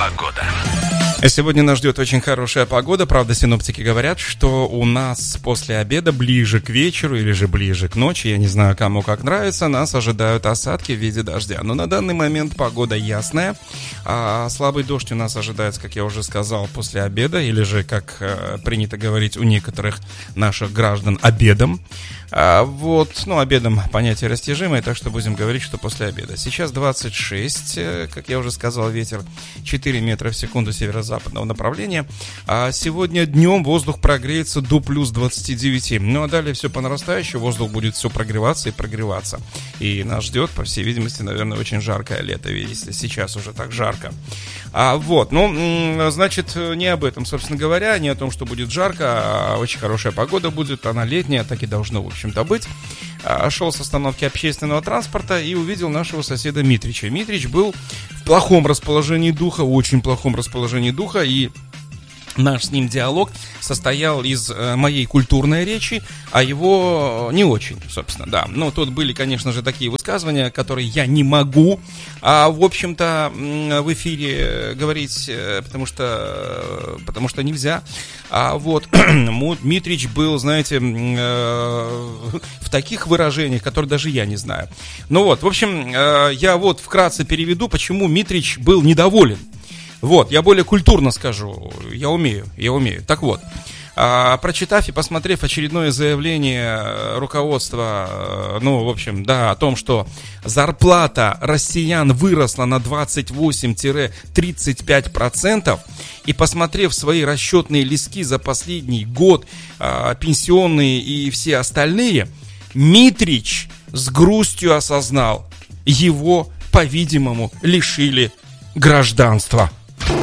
погода. Сегодня нас ждет очень хорошая погода. Правда, синоптики говорят, что у нас после обеда, ближе к вечеру или же ближе к ночи, я не знаю, кому как нравится, нас ожидают осадки в виде дождя. Но на данный момент погода ясная. Слабый дождь у нас ожидается, как я уже сказал, после обеда, или же, как принято говорить у некоторых наших граждан, обедом. Обедом понятие растяжимое, так что будем говорить, что после обеда. Сейчас 26, как я уже сказал, ветер 4 метра в секунду северо-западного направления. А сегодня днем воздух прогреется до плюс 29. Ну а далее все по нарастающей, воздух будет все прогреваться и прогреваться. И нас ждет, по всей видимости, наверное, очень жаркое лето, если сейчас уже так жарко. Значит, не об этом, собственно говоря, не о том, что будет жарко, а очень хорошая погода будет, она летняя, так и должно, в общем-то, быть. Шел с остановки общественного транспорта и увидел нашего соседа Митрича. Митрич был в плохом расположении духа, очень плохом расположении духа, и наш с ним диалог состоял из моей культурной речи, а его не очень, собственно, да. Но тут были, конечно же, такие высказывания, которые я не могу, в общем-то, в эфире говорить, потому что нельзя. Митрич был, знаете, в таких выражениях, которые даже я не знаю. Я вкратце переведу, почему Митрич был недоволен. Я более культурно скажу, я умею. Так вот, прочитав и посмотрев очередное заявление руководства, о том, что зарплата россиян выросла на 28-35%, и посмотрев свои расчетные листки за последний год, пенсионные и все остальные, Митрич с грустью осознал, его, по-видимому, лишили гражданства.